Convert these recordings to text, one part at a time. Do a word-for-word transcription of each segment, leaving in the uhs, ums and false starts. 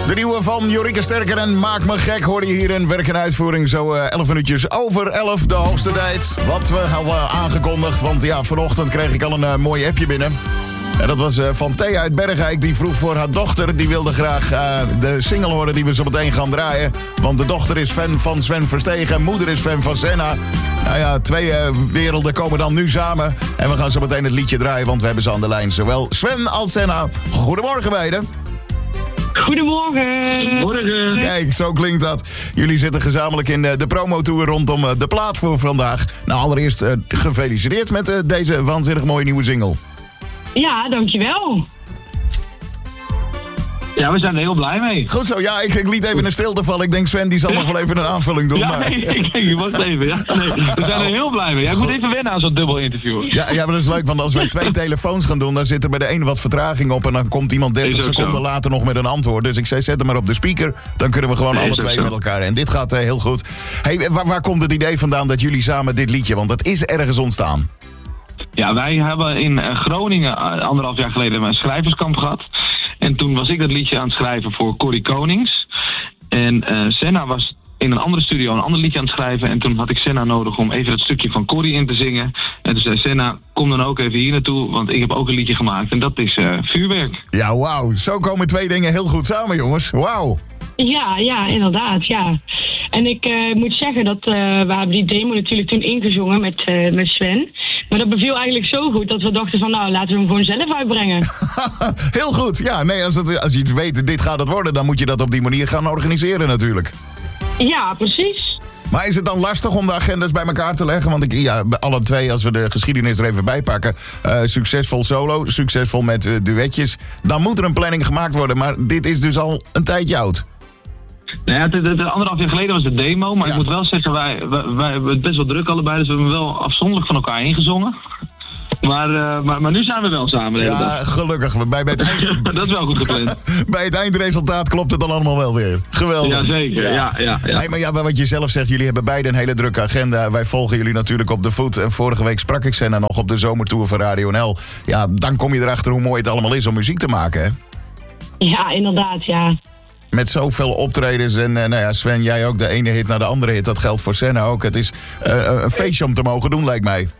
De nieuwe van Jorike Sterker en Maak Me Gek hoor je hier in werk en uitvoering. Zo uh, elf minuutjes over elf, de hoogste tijd. Wat we hadden uh, aangekondigd, want ja, vanochtend kreeg ik al een uh, mooi appje binnen. En dat was uh, van Thea uit Bergijk, die vroeg voor haar dochter. Die wilde graag uh, de single horen die we zo meteen gaan draaien. Want de dochter is fan van Sven Verstegen, moeder is fan van Senna. Nou ja, twee uh, werelden komen dan nu samen. En we gaan zo meteen het liedje draaien, want we hebben ze aan de lijn. Zowel Sven als Senna. Goedemorgen beiden. Goedemorgen. Goedemorgen. Kijk, zo klinkt dat. Jullie zitten gezamenlijk in de promotour rondom de plaat voor vandaag. Nou, allereerst uh, gefeliciteerd met uh, deze waanzinnig mooie nieuwe single. Ja, dankjewel. Ja, we zijn er heel blij mee. Goed zo, ja, ik, ik liet even een stilte vallen. Ik denk Sven, die zal nog wel even een aanvulling doen. Ja, maar... nee, ik denk, wacht even. Ja, nee, we zijn er heel blij mee. Jij moet even wennen aan zo'n dubbel interview. Ja, ja, maar dat is leuk, want als wij twee telefoons gaan doen, dan zit er bij de ene wat vertraging op en dan komt iemand dertig seconden zo. later nog met een antwoord. Dus ik zei, zet hem maar op de speaker, dan kunnen we gewoon nee, alle twee zo. met elkaar. En dit gaat uh, heel goed. Hey, waar, waar komt het idee vandaan dat jullie samen dit liedje, want dat is ergens ontstaan? Ja, wij hebben in Groningen anderhalf jaar geleden een schrijverskamp gehad. En toen was ik dat liedje aan het schrijven voor Corrie Konings. En uh, Senna was in een andere studio een ander liedje aan het schrijven. En toen had ik Senna nodig om even dat stukje van Corrie in te zingen. En toen zei Senna, kom dan ook even hier naartoe, want ik heb ook een liedje gemaakt. En dat is uh, Vuurwerk. Ja, wauw. Zo komen twee dingen heel goed samen, jongens. Wauw. Ja, ja, inderdaad, ja. En ik uh, moet zeggen dat uh, we hebben die demo natuurlijk toen ingezongen met, uh, met Sven. Maar dat beviel eigenlijk zo goed dat we dachten van nou, laten we hem gewoon zelf uitbrengen. Heel goed. Ja, nee, als, het, als je iets weet, dit gaat het worden, dan moet je dat op die manier gaan organiseren natuurlijk. Ja, precies. Maar is het dan lastig om de agendas bij elkaar te leggen? Want ik, ja, alle twee, als we de geschiedenis er even bij pakken. Uh, succesvol solo, succesvol met uh, duetjes. Dan moet er een planning gemaakt worden, maar dit is dus al een tijdje oud. Nou ja, het, het, het anderhalf jaar geleden was de demo, maar ja. Ik moet wel zeggen, wij, wij, wij hebben het best wel druk allebei, dus we hebben wel afzonderlijk van elkaar ingezongen. Maar, uh, maar, maar nu zijn we wel samen de hele ja, dag. Gelukkig. Bij, bij, het eind... dat is wel goed gepland. Bij het eindresultaat klopt het dan allemaal wel weer. Geweldig. Jazeker, ja. ja, ja, ja. Nee, maar ja, wat je zelf zegt, jullie hebben beide een hele drukke agenda. Wij volgen jullie natuurlijk op de voet. En vorige week sprak ik Senna nog op de zomertour van Radio N L. Ja, dan kom je erachter hoe mooi het allemaal is om muziek te maken, hè? Ja, inderdaad, ja. Met zoveel optredens en uh, nou ja, Sven, jij ook de ene hit naar de andere hit. Dat geldt voor Senna ook. Het is uh, een feestje om te mogen doen, lijkt mij.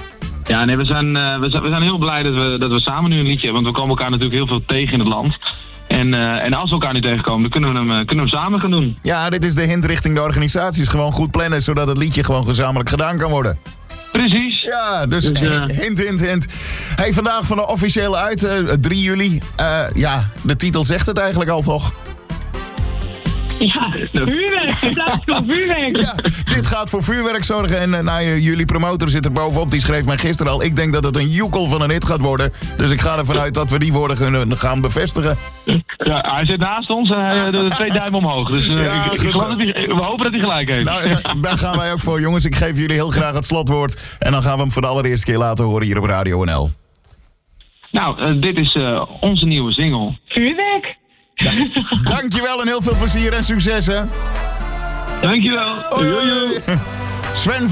Ja, nee, we zijn, uh, we zijn, we zijn heel blij dat we, dat we samen nu een liedje hebben. Want we komen elkaar natuurlijk heel veel tegen in het land. En, uh, en als we elkaar nu tegenkomen, dan kunnen we, hem, uh, kunnen we hem samen gaan doen. Ja, dit is de hint richting de organisaties. Gewoon goed plannen, zodat het liedje gewoon gezamenlijk gedaan kan worden. Precies. Ja, dus, dus uh... hint, hint, hint. Hey, vandaag van de officiële uit, uh, drie juli. Uh, ja, de titel zegt het eigenlijk al, toch? Ja, vuurwerk. In plaats van vuurwerk. Ja, dit gaat voor vuurwerk zorgen. En uh, nou, jullie promotor zit er bovenop. Die schreef mij gisteren al. Ik denk dat het een joekel van een hit gaat worden. Dus ik ga ervan uit dat we die woorden gaan, gaan bevestigen. Ja, hij zit naast ons en hij de twee duimen omhoog. Dus uh, ja, ik, ik geloof dat hij, we hopen dat hij gelijk heeft. Nou, daar gaan wij ook voor, jongens. Ik geef jullie heel graag het slotwoord. En dan gaan we hem voor de allereerste keer laten horen hier op Radio N L. Nou, uh, dit is uh, onze nieuwe single. Vuurwerk. Ja, dankjewel en heel veel plezier en succes, hè. Dankjewel. Hoi, hoi. Sven